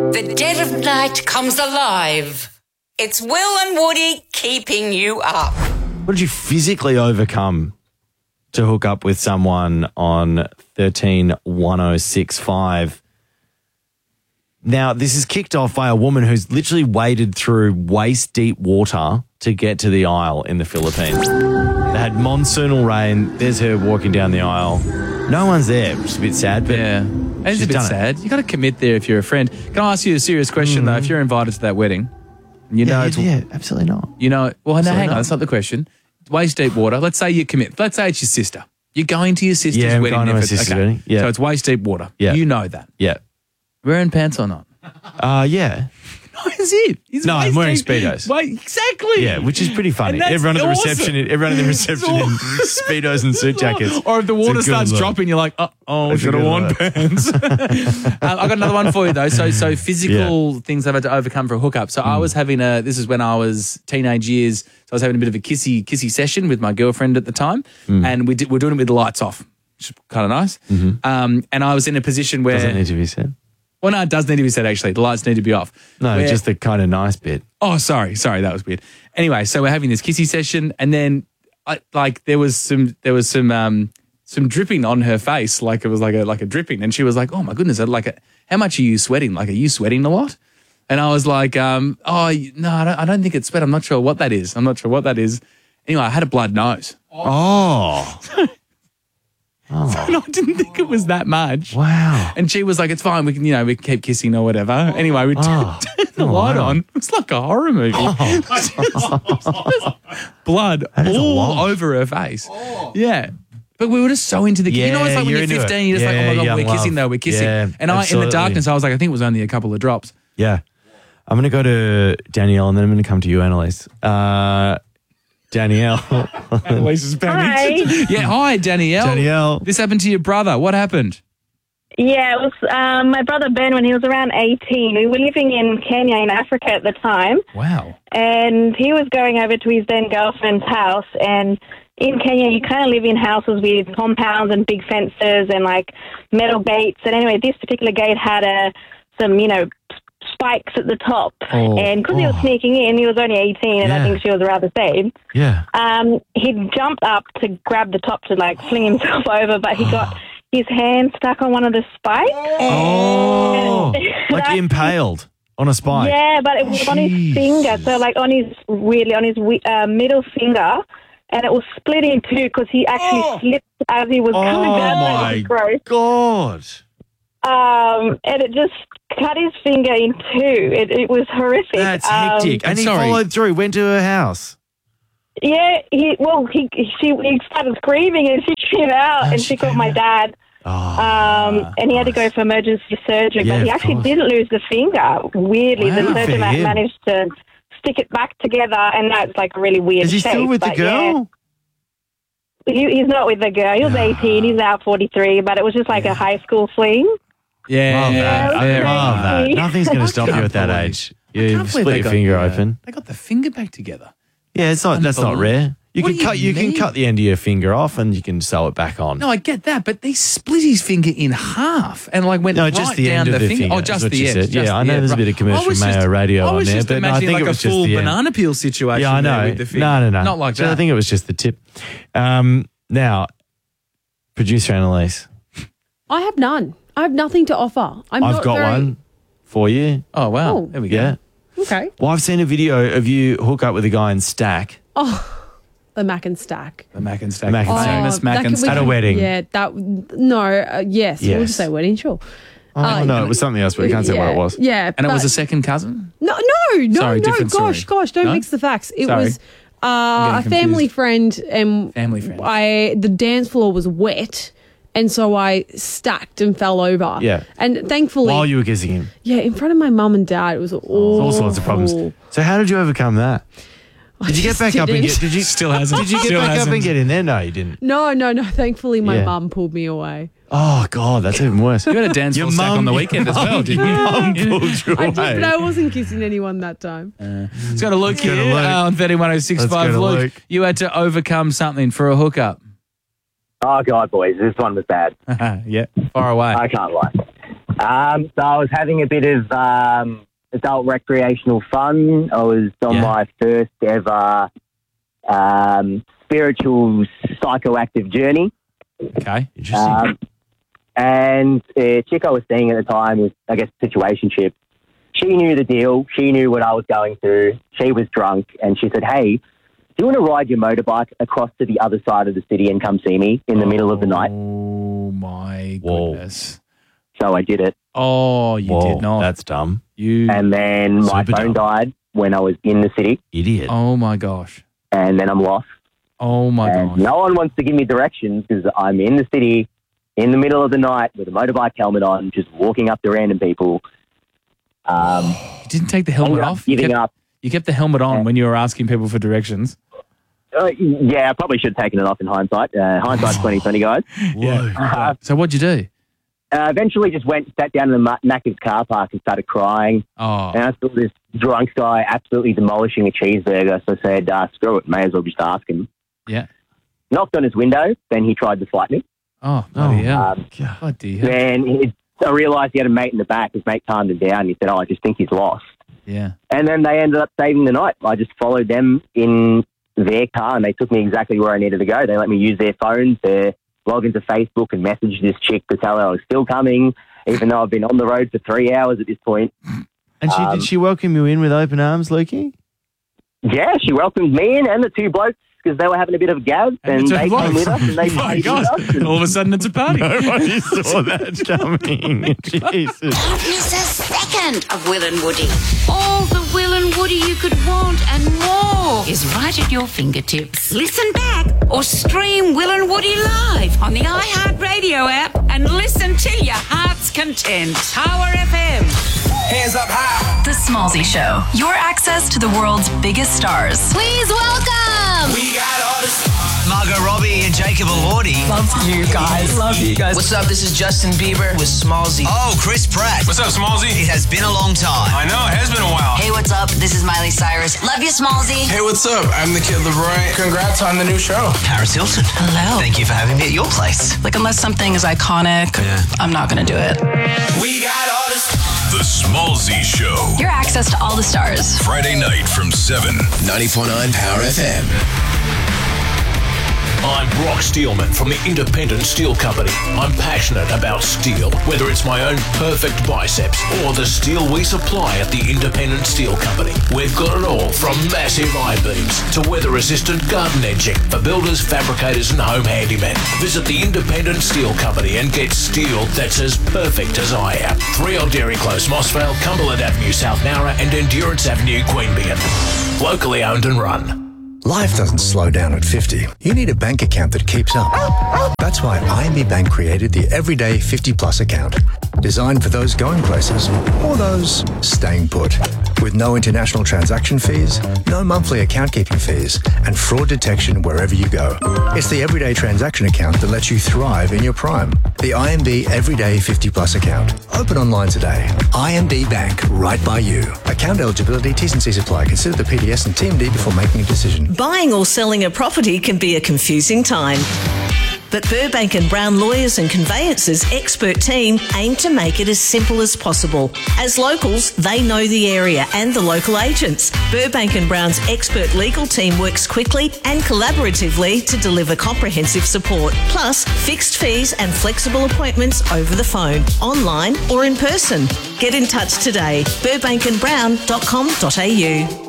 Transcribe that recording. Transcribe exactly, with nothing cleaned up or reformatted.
The dead of night comes alive. It's Will and Woody keeping you up. What did you physically overcome to hook up with someone on thirteen one oh six five? Now, this is kicked off by a woman who's literally waded through waist-deep water to get to the aisle in the Philippines. They had monsoonal rain. There's her walking down the aisle. No one's there, which is a bit sad. But yeah, it's she's a bit done it. sad. You got to commit there if you're a friend. Can I ask you a serious question, Mm. though? If you're invited to that wedding, you know, Yeah, it's, yeah, absolutely not. you know, well, no, Absolutely hang on, not. that's not the question. Waist-deep water. Let's say you commit. Let's say it's your sister. You're going to your sister's Yeah, I'm wedding. going to if my it's- sister's okay. wedding. Yeah. So it's waist-deep water. Yeah. You know that. Yeah. Wearing pants or not? Uh, yeah. No, is it? It's No, I'm wearing waist-deep. Speedos. Wait, exactly. Yeah, which is pretty funny. And that's Everyone at the awesome. reception, everyone at the reception in Speedos and suit jackets. Or if the It's a water good starts look. dropping, you're like, uh oh, It's a should have good worn look. pants. um, I got another one for you though. So, so physical things I've had to overcome for a hookup. So I Mm. was having a. This is when I was teenage years. So I was having a bit of a kissy kissy session with my girlfriend at the time, Mm. and we did, we're doing it with the lights off, which is kind of nice. Um, and I was in a position where. Mm-hmm. Doesn't need to be said. Well, no, it does need to be said. Actually, the lights need to be off. No, Where- just the kind of nice bit. Oh, sorry, sorry, that was weird. Anyway, so we're having this kissy session, and then, I, like, there was some, there was some, um, some dripping on her face, like it was like a, like a dripping, and she was like, "Oh my goodness, like, a, how much are you sweating? Like, are you sweating a lot?" And I was like, um, "Oh, no, I don't, I don't think it's sweat. I'm not sure what that is. I'm not sure what that is." Anyway, I had a blood nose. Oh. And I didn't think it was that much. Wow. And she was like, "It's fine. We can, you know, we can keep kissing or whatever." Anyway, we Oh. turned the light wow. on. It's like a horror movie. Blood is a all lot. over her face. Yeah. But we were just so into the you know, it's Yeah, like when you're you're into it. fifteen, you're just Yeah, like, "Oh my God, young we're kissing love. though, we're kissing." Yeah, and I, in absolutely. the darkness, I was like, I think it was only a couple of drops. Yeah. I'm going to go to Danielle and then I'm going to come to you, Annalise. Uh, Danielle. Annalise's panicked. Hi. Yeah, hi, Danielle. Danielle. This happened to your brother. What happened? Yeah, it was um, my brother Ben when he was around eighteen. We were living in Kenya in Africa at the time, Wow. and he was going over to his then girlfriend's house. And in Kenya, you kind of live in houses with compounds and big fences and like metal gates. And anyway, this particular gate had a some you know spikes at the top, Oh. and because he was Oh. sneaking in, he was only eighteen, and Yeah. I think she was around the same. Yeah. Um, he jumped up to grab the top to like fling himself over, but he got his hand stuck on one of the spikes. Oh. And Like that- impaled on a spike. Yeah, but it was on his finger, so like on his really on his wi- uh, middle finger, and it was split in two because he actually slipped as he was coming Oh down. That my was gross. God. Um, and it just cut his finger in two. It, it was horrific. That's Um, hectic. And I'm he sorry. followed through, went to her house. Yeah, he well, he she he started screaming and she came out Oh, and she she called came my out. dad. Oh, Um, and he had to go for emergency surgery, Yeah, but he of actually course. didn't lose the finger. Weirdly, Wow, the for surgeon ma- him. managed to stick it back together, and that's like a really weird Is he shape. still with the but yeah. girl? He, he's not with the girl. He was eighteen. He's now forty-three, but it was just like a high school fling. Yeah. Love that. I Yeah. love that. crazy. Nothing's going to stop you at that believe- age. I You can't believe split they your got finger the, uh, open. They got the finger back together. Yeah, it's not. That's not rare. You What can do you cut. You can mean? cut the end of your finger off, and you can sew it back on. No, I get that, but they split his finger in half and like went No, right just the down end of the finger. finger, Oh, is just what the you end. said. just Yeah, I the know end, there's a right. bit of commercial I was Mayo just- radio I on was there, just but no, I imagining think like it a was just full the end. banana peel situation. Yeah, I there know. With the finger. No, no, no. Not like So that. I think it was just the tip. Um, now, producer Annalise, I have none. I have nothing to offer. I'm I've not got very- one for you. Oh wow, Oh. there we go. Yeah. Okay. Well, I've seen a video of you hook up with a guy in Stack. The Mac and Stack. The Mac and Stack, Mac and the Stack. famous Oh, Mac that and could- we Stack. At a wedding. Yeah, that no, uh, yes, we'll Yes. just say wedding, sure. Oh, Uh, no, it was something else, but we can't say yeah, what it was. Yeah, And it was but- a second cousin. no, no, no, Sorry, no. different Gosh, story. gosh, don't No? mix the facts. It Sorry. was uh, a getting family confused. friend, and Family friend. I the dance floor was wet. And so I stacked and fell over. Yeah. And thankfully, While you were kissing him. yeah, in front of my mum and dad, it was awful. All sorts of problems. So how did you overcome that? Did you get just back up and didn't. get? Did you Still hasn't. Did you get Still back up hasn't. and get in there? No, you didn't. No, no, no. Thankfully, my Yeah. mum pulled me away. Oh God, that's even worse. You had a dance Your floor stack mum- on the weekend as well, Your didn't you? mum pulled you I did, but I away. wasn't kissing anyone that time. Let's go to Luke Let's go to here Luke. uh, on thirty-one oh six Let's five. go to Luke, Luke. you had to overcome something for a hookup. Oh, God, boys, this one was bad. yeah, far away. I can't lie. Um, so I was having a bit of um, adult recreational fun. I was on Yeah. my first ever um, spiritual psychoactive journey. Okay. Interesting. Um, and a chick I was seeing at the time was, I guess, situationship. She knew the deal. She knew what I was going through. She was drunk, and she said, "Hey, do you want to ride your motorbike across to the other side of the city and come see me in the middle of the night?" Oh, my Whoa. goodness. So I did it. Oh, you Whoa, did not. That's dumb. You. And then my Super phone dumb. died when I was in the city, Idiot. Oh, my gosh. and then I'm lost. Oh, my and gosh. no one wants to give me directions because I'm in the city in the middle of the night with a motorbike helmet on, just walking up to random people. Um, You didn't take the helmet ended up off? You giving kept, up. you kept the helmet on Yeah. when you were asking people for directions. Uh, yeah, I probably should have taken it off in hindsight. Uh, hindsight's twenty twenty, guys. Whoa. Uh, So what'd you do? uh, eventually, just went, sat down in the Ma- Macca's car park and started crying. Oh, And I saw this drunk guy absolutely demolishing a cheeseburger. So I said, uh, "Screw it, may as well just ask him." yeah. Knocked on his window. Then he tried to fight me. Oh, bloody hell. Um, God. Bloody hell. then he, I realised he had a mate in the back. His mate calmed him down. He said, "Oh, I just think he's lost." Yeah. And then they ended up saving the night. I just followed them in their car, and they took me exactly where I needed to go. They let me use their phones to log into Facebook and message this chick to tell her I was still coming, even though I've been on the road for three hours at this point. And she Um, did she welcome you in with open arms, Lukey? Yeah, she welcomed me in and the two blokes because they were having a bit of a gab, and, the two they blokes. came with us, and they Oh, my played God. with us. And All of a sudden it's a party. Nobody saw that coming. Jesus. Don't miss a second of Will and Woody. All the Will and Woody you could want and more is right at your fingertips. Listen back or stream Will and Woody live on the iHeartRadio app and listen till your heart's content. Power F M. Hands up high. The Smallzy Show. Your access to the world's biggest stars. Please welcome. We got all this. Margot Robbie and Jacob Elordi. Love you guys. Love you guys. What's up? This is Justin Bieber with Smallzy. Oh, Chris Pratt. What's up, Smallzy? It has been a long time. I know, it has been a while. Hey, what's up? This is Miley Cyrus. Love you, Smallzy. Hey, what's up? I'm the Kid LeBron. Congrats on the new show. Paris Hilton. Hello. Thank you for having me at your place. Like, unless something is iconic, Yeah. I'm not going to do it. We got all this. The Smallzy Show. Your access to all the stars. Friday night from seven. ninety-four point nine Power F M. I'm Brock Steelman from the Independent Steel Company. I'm passionate about steel, whether it's my own perfect biceps or the steel we supply at the Independent Steel Company. We've got it all from massive I-beams to weather-resistant garden edging for builders, fabricators and home handymen. Visit the Independent Steel Company and get steel that's as perfect as I am. three Old Dairy Close, Mossvale, Cumberland Avenue, South Nowra and Endurance Avenue, Queanbeyan. Locally owned and run. Life doesn't slow down at fifty. You need a bank account that keeps up. That's why I M B Bank created the Everyday fifty Plus account. Designed for those going places or those staying put. With no international transaction fees, no monthly account keeping fees, and fraud detection wherever you go. It's the Everyday transaction account that lets you thrive in your prime. The I M B Everyday fifty Plus account. Open online today. I M B Bank, right by you. Account eligibility, T's and C's apply. Consider the P D S and T M D before making a decision. Buying or selling a property can be a confusing time. But Burbank and Brown Lawyers and Conveyancers expert team aim to make it as simple as possible. As locals, they know the area and the local agents. Burbank and Brown's expert legal team works quickly and collaboratively to deliver comprehensive support, plus fixed fees and flexible appointments over the phone, online or in person. Get in touch today, burbank and brown dot com dot a u.